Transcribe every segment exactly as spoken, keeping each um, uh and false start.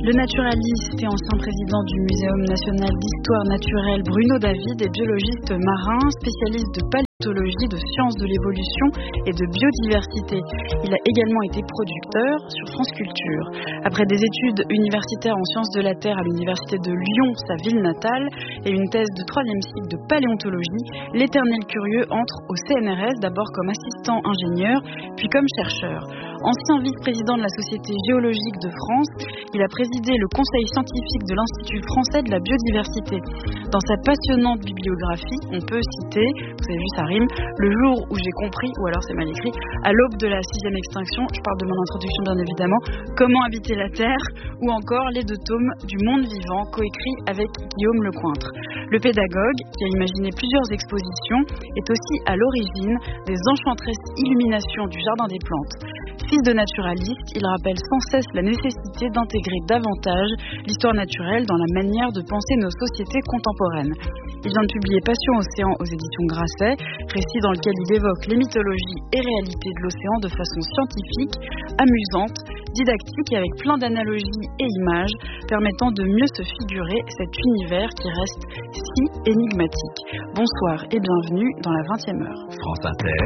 Le naturaliste et ancien président du Muséum national d'histoire naturelle Bruno David est biologiste marin, spécialiste de paléontologie, de sciences de l'évolution et de biodiversité. Il a également été producteur sur France Culture. Après des études universitaires en sciences de la Terre à l'université de Lyon, sa ville natale, et une thèse de troisième cycle de paléontologie, l'éternel curieux entre au C N R S, d'abord comme assistant ingénieur, puis comme chercheur. Ancien vice-président de la Société géologique de France, il a présidé le conseil scientifique de l'Institut français de la biodiversité. Dans sa passionnante bibliographie, on peut citer, vous avez vu ça rime, Le jour où j'ai compris, ou alors c'est mal écrit, À l'aube de la sixième extinction, je parle de mon introduction bien évidemment, Comment habiter la Terre, ou encore les deux tomes du Monde vivant, coécrits avec Guillaume Lecointre. Le pédagogue, qui a imaginé plusieurs expositions, est aussi à l'origine des Enchanteresses Illuminations du Jardin des Plantes. Fils de naturaliste, il rappelle sans cesse la nécessité d'intégrer davantage l'histoire naturelle dans la manière de penser nos sociétés contemporaines. Il vient de publier Passion Océan aux éditions Grasset, récit dans lequel il évoque les mythologies et réalités de l'océan de façon scientifique, amusante, didactique et avec plein d'analogies et images permettant de mieux se figurer cet univers qui reste si énigmatique. Bonsoir et bienvenue dans la vingtième heure. France Inter,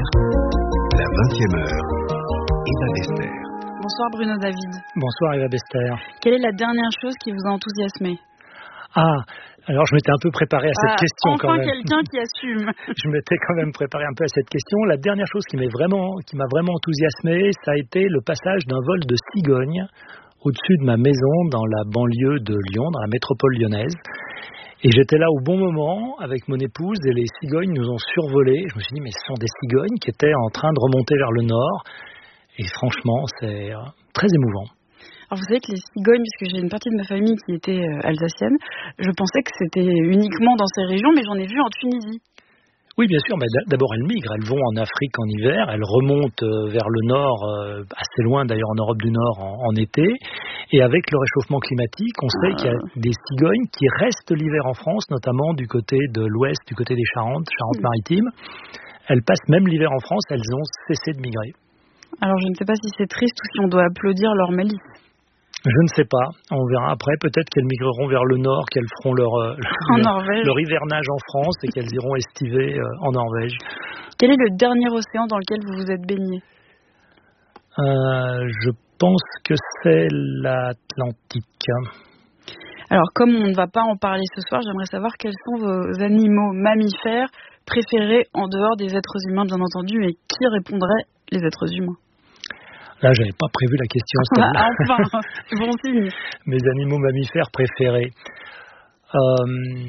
la vingtième heure. Eva Bester. Bonsoir Bruno David. Bonsoir Eva Bester. Quelle est la dernière chose qui vous a enthousiasmé ? Ah, alors je m'étais un peu préparé à cette ah, question enfin quand même. Quelqu'un qui assume. Je m'étais quand même préparé un peu à cette question. La dernière chose qui m'a vraiment, qui m'a vraiment enthousiasmé, ça a été le passage d'un vol de cigognes au-dessus de ma maison dans la banlieue de Lyon, dans la métropole lyonnaise. Et j'étais là au bon moment avec mon épouse et les cigognes nous ont survolés. Je me suis dit, mais ce sont des cigognes qui étaient en train de remonter vers le nord. Et franchement, c'est très émouvant. Alors vous savez que les cigognes, puisque j'ai une partie de ma famille qui était euh, alsacienne, je pensais que c'était uniquement dans ces régions, mais j'en ai vu en Tunisie. Oui, bien sûr, mais d'abord elles migrent, elles vont en Afrique en hiver, elles remontent vers le nord, euh, assez loin d'ailleurs en Europe du Nord en, en été, et avec le réchauffement climatique, on sait euh... qu'il y a des cigognes qui restent l'hiver en France, notamment du côté de l'ouest, du côté des Charentes, Charentes-Maritimes. Elles passent même l'hiver en France, elles ont cessé de migrer. Alors je ne sais pas si c'est triste ou si on doit applaudir leur malice. Je ne sais pas, on verra après, peut-être qu'elles migreront vers le nord, qu'elles feront leur, leur, leur hivernage en France et qu'elles iront estiver en Norvège. Quel est le dernier océan dans lequel vous vous êtes baigné ? euh, Je pense que c'est l'Atlantique. Alors comme on ne va pas en parler ce soir, j'aimerais savoir quels sont vos animaux mammifères préférés en dehors des êtres humains bien entendu, et qui répondrait les êtres humains ? Là, j'avais pas prévu la question. Ah, enfin, c'est bon signe. Mes animaux mammifères préférés. Euh,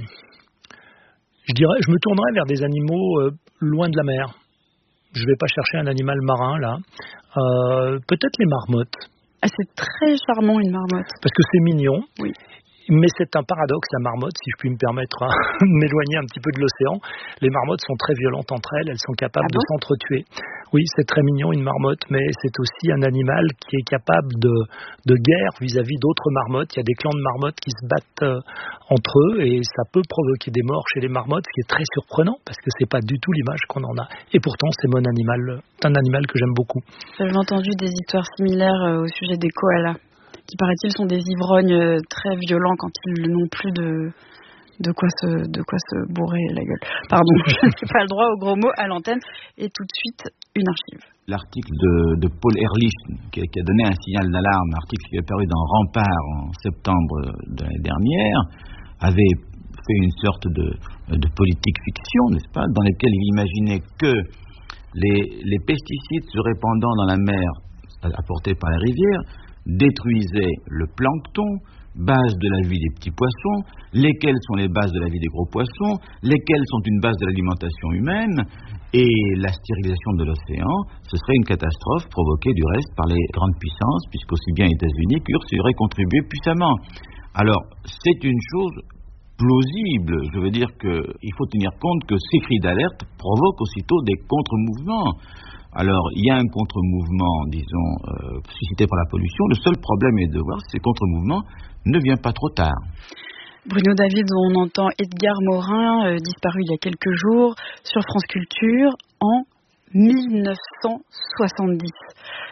je dirais, je me tournerais vers des animaux euh, loin de la mer. Je vais pas chercher un animal marin là. Euh, peut-être les marmottes. Ah, c'est très charmant une marmotte. Parce que c'est mignon. Oui. Mais c'est un paradoxe, la marmotte, si je puis me permettre hein, de m'éloigner un petit peu de l'océan. Les marmottes sont très violentes entre elles, elles sont capables ah de bon s'entretuer. Oui, c'est très mignon une marmotte, mais c'est aussi un animal qui est capable de, de guerre vis-à-vis d'autres marmottes. Il y a des clans de marmottes qui se battent euh, entre eux et ça peut provoquer des morts chez les marmottes, ce qui est très surprenant parce que c'est pas du tout l'image qu'on en a. Et pourtant, c'est mon animal, c'est un animal que j'aime beaucoup. J'ai entendu des histoires similaires euh, au sujet des koalas, qui paraît-il sont des ivrognes très violents quand ils n'ont plus de, de, quoi se, de quoi se bourrer la gueule. Pardon, je n'ai pas le droit aux gros mots à l'antenne. Et tout de suite, une archive. L'article de, de Paul Ehrlich, qui a, qui a donné un signal d'alarme, article qui est apparu dans Rempart en septembre de l'année dernière, avait fait une sorte de, de politique fiction, n'est-ce pas, dans laquelle il imaginait que les, les pesticides se répandant dans la mer, apportés par les rivières, détruisaient le plancton, base de la vie des petits poissons, lesquels sont les bases de la vie des gros poissons, lesquels sont une base de l'alimentation humaine, et la stérilisation de l'océan, ce serait une catastrophe provoquée du reste par les grandes puissances, puisqu'aussi bien les États-Unis qu'U R S S y auraient contribué puissamment. Alors, c'est une chose plausible, je veux dire qu'il faut tenir compte que ces cris d'alerte provoquent aussitôt des contre-mouvements. Alors, il y a un contre-mouvement, disons, euh, suscité par la pollution. Le seul problème est de voir si ce contre-mouvement ne vient pas trop tard. Bruno David, on entend Edgar Morin, euh, disparu il y a quelques jours, sur France Culture en mille neuf cent soixante-dix.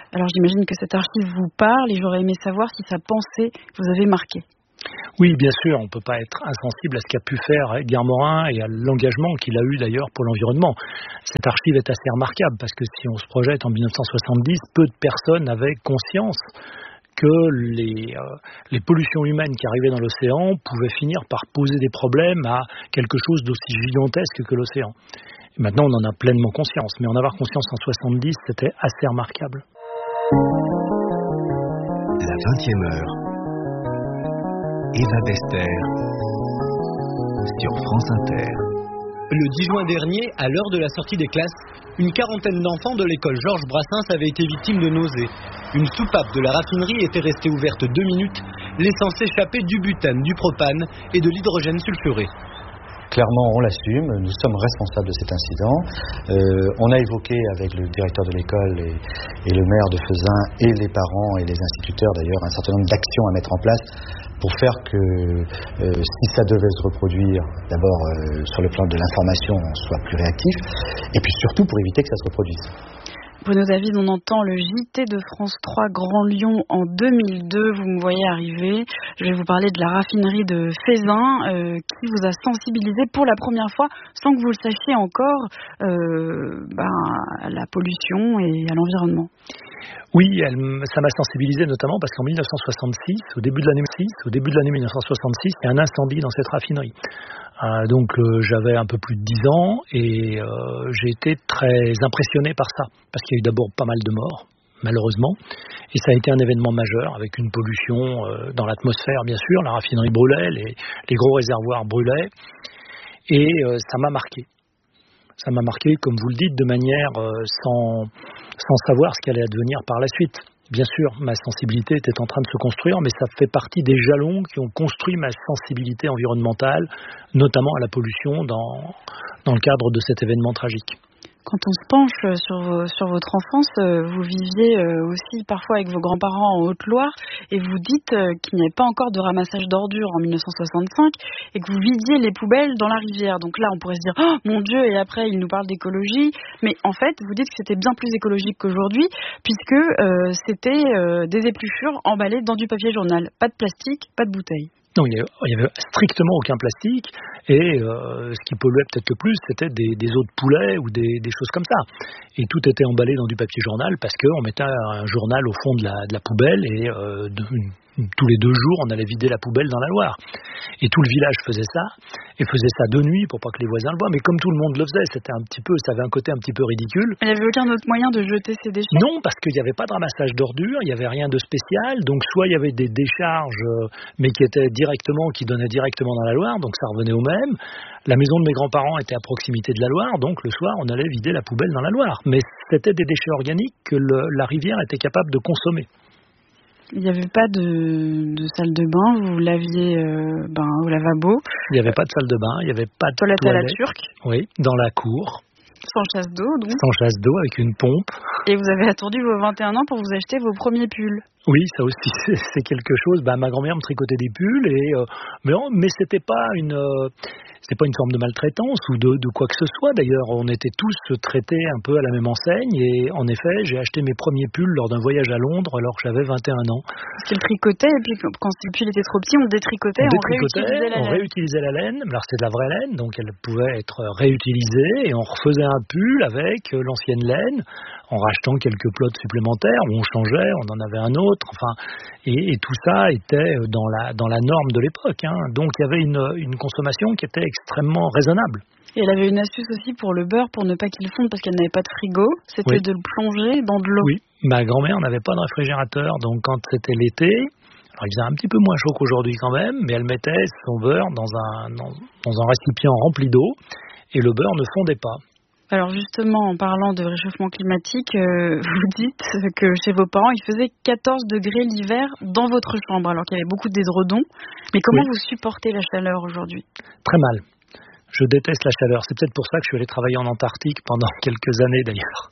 Alors j'imagine que cette archive vous parle et j'aurais aimé savoir si sa pensée vous avait marqué. Oui, bien sûr, on ne peut pas être insensible à ce qu'a pu faire Edgar Morin et à l'engagement qu'il a eu d'ailleurs pour l'environnement. Cette archive est assez remarquable parce que si on se projette en dix-neuf cent soixante-dix, peu de personnes avaient conscience que les, euh, les pollutions humaines qui arrivaient dans l'océan pouvaient finir par poser des problèmes à quelque chose d'aussi gigantesque que l'océan. Et maintenant, on en a pleinement conscience, mais en avoir conscience en soixante-dix, c'était assez remarquable. La vingtième heure. Eva Bester sur France Inter. Le dix juin dernier, à l'heure de la sortie des classes, une quarantaine d'enfants de l'école Georges Brassens avaient été victimes de nausées. Une soupape de la raffinerie était restée ouverte deux minutes, laissant s'échapper du butane, du propane et de l'hydrogène sulfuré. Clairement, on l'assume, nous sommes responsables de cet incident. Euh, on a évoqué avec le directeur de l'école et, et le maire de Fezin et les parents et les instituteurs d'ailleurs un certain nombre d'actions à mettre en place pour faire que euh, si ça devait se reproduire, d'abord euh, sur le plan de l'information, on soit plus réactif, et puis surtout pour éviter que ça se reproduise. Bruno David, on entend le J T de France trois Grand Lyon en deux mille deux. Vous me voyez arriver. Je vais vous parler de la raffinerie de Fezin euh, qui vous a sensibilisé pour la première fois, sans que vous le sachiez encore, euh, ben, à la pollution et à l'environnement. Oui, elle, ça m'a sensibilisé notamment parce qu'en dix-neuf cent soixante-six, au début de l'année six, au début de l'année dix-neuf cent soixante-six, il y a un incendie dans cette raffinerie. Euh, donc euh, j'avais un peu plus de dix ans et euh, j'ai été très impressionné par ça parce qu'il y a eu d'abord pas mal de morts, malheureusement, et ça a été un événement majeur avec une pollution euh, dans l'atmosphère, bien sûr. La raffinerie brûlait, les, les gros réservoirs brûlaient et euh, ça m'a marqué. Ça m'a marqué, comme vous le dites, de manière euh, sans, sans savoir ce qui allait advenir par la suite. Bien sûr, ma sensibilité était en train de se construire, mais ça fait partie des jalons qui ont construit ma sensibilité environnementale, notamment à la pollution dans, dans le cadre de cet événement tragique. Quand on se penche sur, vos, sur votre enfance, vous viviez aussi parfois avec vos grands-parents en Haute-Loire et vous dites qu'il n'y avait pas encore de ramassage d'ordures en dix-neuf cent soixante-cinq et que vous vidiez les poubelles dans la rivière. Donc là, on pourrait se dire « Oh mon Dieu !» et après, il nous parle d'écologie. Mais en fait, vous dites que c'était bien plus écologique qu'aujourd'hui puisque euh, c'était euh, des épluchures emballées dans du papier journal. Pas de plastique, pas de bouteilles. Non, il n'y avait strictement aucun plastique et euh, ce qui polluait peut-être le plus, c'était des, des os de poulet ou des, des choses comme ça. Et tout était emballé dans du papier journal parce qu'on mettait un journal au fond de la, de la poubelle et euh, de, une, tous les deux jours, on allait vider la poubelle dans la Loire. Et tout le village faisait ça, et faisait ça de nuit pour pas que les voisins le voient. Mais comme tout le monde le faisait, c'était un petit peu, ça avait un côté un petit peu ridicule. Il n'y avait aucun autre moyen de jeter ces déchets ? Non, parce qu'il n'y avait pas de ramassage d'ordures, il n'y avait rien de spécial. Donc soit il y avait des décharges, mais qui étaient directement, qui donnaient directement dans la Loire, donc ça revenait au même. La maison de mes grands-parents était à proximité de la Loire, donc le soir, on allait vider la poubelle dans la Loire. Mais c'était des déchets organiques que le, la rivière était capable de consommer. Il n'y avait pas de, de salle de bain, vous laviez euh, ben, au lavabo. Il n'y avait pas de salle de bain, il n'y avait pas de toilette, toilette à la turque. Oui, dans la cour. Sans chasse d'eau, donc. Sans chasse d'eau, avec une pompe. Et vous avez attendu vos vingt et un ans pour vous acheter vos premiers pulls. Oui, ça aussi, c'est, c'est quelque chose. Bah, ma grand-mère me tricotait des pulls, et, euh, mais, mais c'était pas une... Euh, C'était pas une forme de maltraitance ou de, de quoi que ce soit. D'ailleurs, on était tous traités un peu à la même enseigne. Et en effet, j'ai acheté mes premiers pulls lors d'un voyage à Londres alors que j'avais vingt et un ans. Parce qu'il tricotait, et puis quand le pull était trop petit, on détricotait, on, on, détricotait, réutilisait la on laine. réutilisait la laine. Alors c'est de la vraie laine, donc elle pouvait être réutilisée. Et on refaisait un pull avec l'ancienne laine, en rachetant quelques plots supplémentaires, où on changeait, on en avait un autre. Enfin, et, et tout ça était dans la, dans la norme de l'époque. Hein. Donc il y avait une, une consommation qui était extrêmement raisonnable. Et elle avait une astuce aussi pour le beurre, pour ne pas qu'il fonde, parce qu'elle n'avait pas de frigo, c'était oui. de le plonger dans de l'eau. Oui, ma grand-mère n'avait pas de réfrigérateur, donc quand c'était l'été, alors il faisait un petit peu moins chaud qu'aujourd'hui quand même, mais elle mettait son beurre dans un, dans, dans un récipient rempli d'eau, et le beurre ne fondait pas. Alors justement, en parlant de réchauffement climatique, euh, vous dites que chez vos parents, il faisait quatorze degrés l'hiver dans votre chambre, alors qu'il y avait beaucoup d'édredons. Mais comment oui. vous supportez la chaleur aujourd'hui ? Très mal. Je déteste la chaleur. C'est peut-être pour ça que je suis allé travailler en Antarctique pendant quelques années d'ailleurs.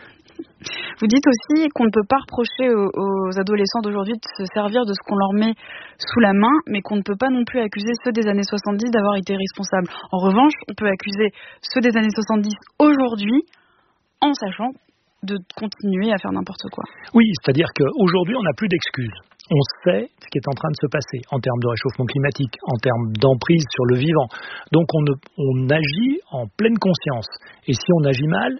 Vous dites aussi qu'on ne peut pas reprocher aux, aux adolescents d'aujourd'hui de se servir de ce qu'on leur met sous la main, mais qu'on ne peut pas non plus accuser ceux des années soixante-dix d'avoir été responsables. En revanche, on peut accuser ceux des années soixante-dix aujourd'hui, en sachant de continuer à faire n'importe quoi. Oui, c'est-à-dire qu'aujourd'hui, on n'a plus d'excuses. On sait ce qui est en train de se passer en termes de réchauffement climatique, en termes d'emprise sur le vivant. Donc on, ne, on agit en pleine conscience. Et si on agit mal,